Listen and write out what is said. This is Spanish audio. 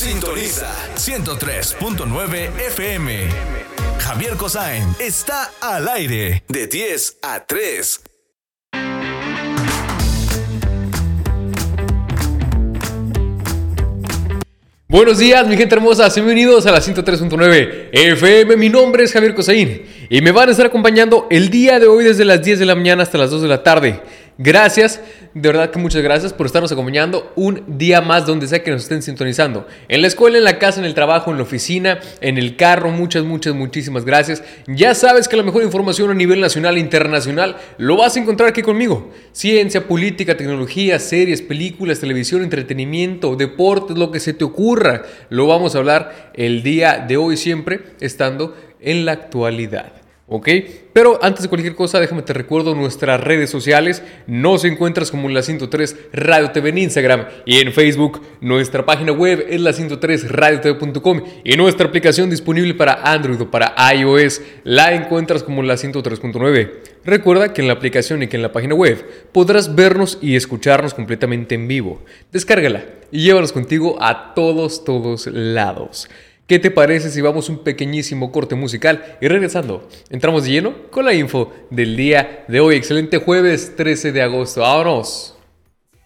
Sintoniza 103.9 FM. Javier Cossain está al aire de 10 a 3. Buenos días, mi gente hermosa, bienvenidos a la 103.9 FM. Mi nombre es Javier Cossain y me van a estar acompañando el día de hoy desde las 10 de la mañana hasta las 2 de la tarde. Gracias, de verdad que muchas gracias por estarnos acompañando un día más donde sea que nos estén sintonizando. En la escuela, en la casa, en el trabajo, en la oficina, en el carro, muchísimas gracias. Ya sabes que la mejor información a nivel nacional e internacional lo vas a encontrar aquí conmigo. Ciencia, política, tecnología, series, películas, televisión, entretenimiento, deportes, lo que se te ocurra. Lo vamos a hablar el día de hoy siempre estando en la actualidad. ¿Ok? Pero antes de cualquier cosa, déjame te recuerdo nuestras redes sociales. Nos encuentras como la 103 Radio TV en Instagram y en Facebook. Nuestra página web es la 103radiotv.com y nuestra aplicación disponible para Android o para iOS la encuentras como la 103.9. Recuerda que en la aplicación y que en la página web podrás vernos y escucharnos completamente en vivo. Descárgala y llévanos contigo a todos lados. ¿Qué te parece si vamos un pequeñísimo corte musical y regresando entramos de lleno con la info del día de hoy? Excelente jueves 13 de agosto. ¡Vámonos!